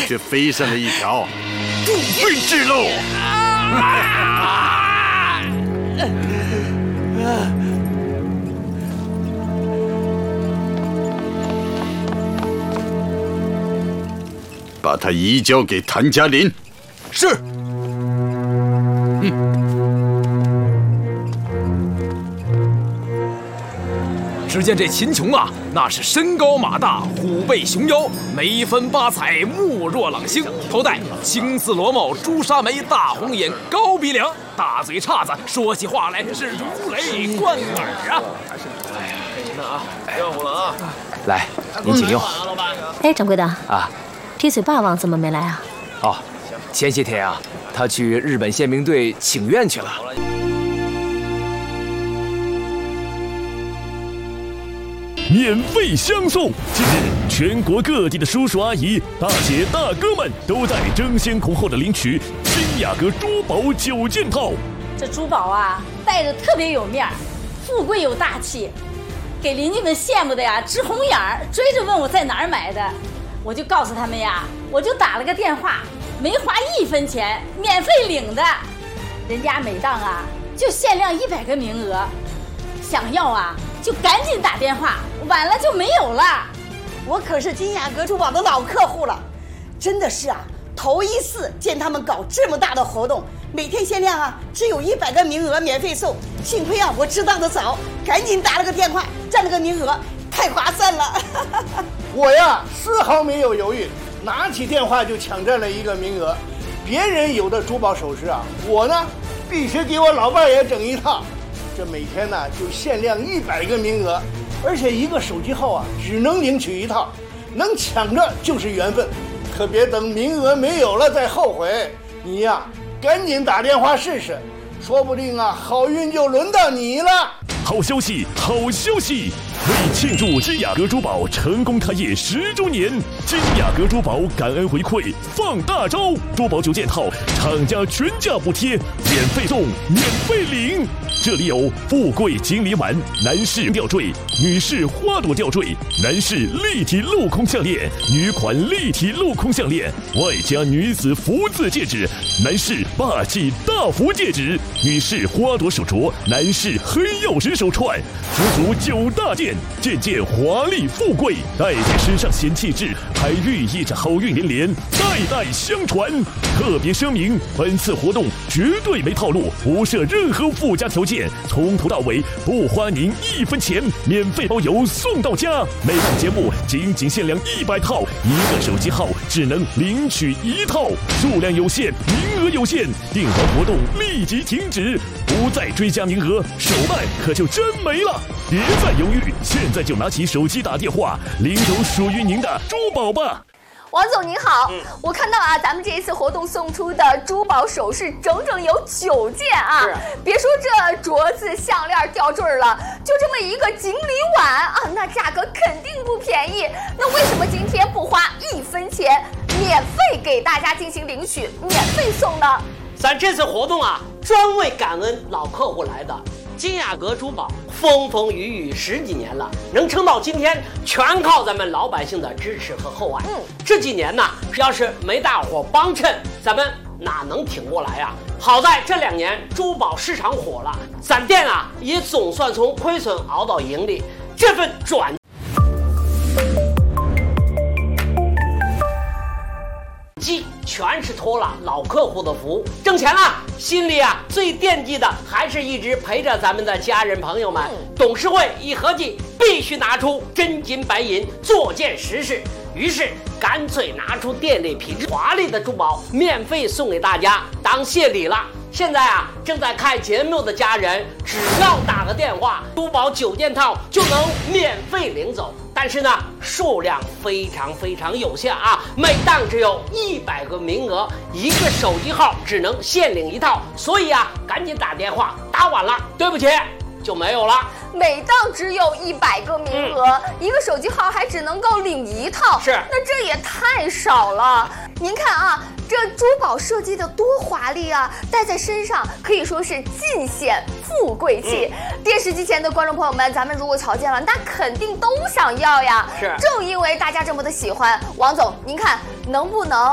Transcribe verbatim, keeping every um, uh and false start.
却飞上了一条不归之路。把他移交给谭家林。 是。只见这秦琼啊，那是身高马大，虎背熊腰，眉分八彩，目若朗星，头戴青丝罗帽，朱砂眉，大红眼，高鼻梁，大嘴叉子，说起话来是如雷贯耳啊！哎呀，那啊，热乎了啊！ 来，您请用。 哎，掌柜的啊， 铁嘴霸王怎么没来啊？ 哦，前些天啊，他去日本宪兵队请愿去了。 免费相送！近日，全国各地的叔叔阿姨、大姐大哥们都在争先恐后的领取新雅阁珠宝九件套。 这珠宝啊，戴着特别有面儿，富贵又大气，给邻居们羡慕的呀直红眼儿，追着问我在哪儿买的。我就告诉他们呀，我就打了个电话，没花一分钱，免费领的。人家每档啊就限量一百个名额，想要啊就赶紧打电话，晚了就没有了。 我可是金雅阁珠宝的老客户了，真的是啊，头一次见他们搞这么大的活动，每天限量啊，只有一百个名额免费送。幸亏啊，我知道的早，赶紧打了个电话，占了个名额，太划算了。 我呀，丝毫没有犹豫，拿起电话就抢占了一个名额。别人有的珠宝首饰啊，我呢必须给我老伴也整一套。这每天呢就限量一百个名额，而且一个手机号啊只能领取一套，能抢着就是缘分，可别等名额没有了再后悔。你呀，赶紧打电话试试，说不定啊好运就轮到你了。 好消息，好消息！为庆祝金雅阁珠宝成功开业十周年，金雅阁珠宝感恩回馈放大招，珠宝九件套，厂家全价补贴，免费送，免费领。这里有富贵金梨丸、男士吊坠、女士花朵吊坠、男士立体镂空项链、女款立体镂空项链，外加女子福字戒指、男士霸气大福戒指、女士花朵手镯、男士黑曜石手串，足足九大件，件件华丽富贵，戴在身上显气质，还寓意着好运连连，代代相传。特别声明，本次活动绝对没套路，不设任何附加条件，从头到尾不花您一分钱，免费包邮送到家。每档节目仅仅限量一百套，一个手机号只能领取一套，数量有限，名额有限，订单活动立即停止，不再追加名额，手办可就真没了。别再犹豫，现在就拿起手机打电话，领走属于您的珠宝吧。 王总您好，嗯、我看到啊，咱们这一次活动送出的珠宝首饰整整有九件啊！别说这镯子、项链、吊坠了，就这么一个锦鲤碗啊，那价格肯定不便宜。那为什么今天不花一分钱，免费给大家进行领取，免费送呢？ 咱这次活动啊，专为感恩老客户来的。金雅阁珠宝风风雨雨十几年了，能撑到今天，全靠咱们老百姓的支持和厚爱。嗯，这几年呢，要是没大伙帮衬，咱们哪能挺过来啊？好在这两年珠宝市场火了，咱店啊也总算从亏损熬到盈利，这份转。全是托了老客户的福，挣钱了，心里啊最惦记的还是一直陪着咱们的家人朋友们。董事会一合计，必须拿出真金白银做件实事，于是干脆拿出店内品质华丽的珠宝，免费送给大家当谢礼了。现在啊，正在看节目的家人，只要打个电话，珠宝九件套就能免费领走。但是呢，数量非常非常有限啊，每档只有一百个名额，一个手机号只能限领一套，所以啊，赶紧打电话，打晚了，对不起，就没有了。 每档只有一百个名额、嗯，一个手机号还只能够领一套， 是， 那这也太少了。您看啊，这珠宝设计的多华丽啊，戴在身上可以说是尽显富贵气、嗯。电视机前的观众朋友们，咱们如果瞧见了，那肯定都想要呀。 是， 正因为大家这么的喜欢，王总，您看能不能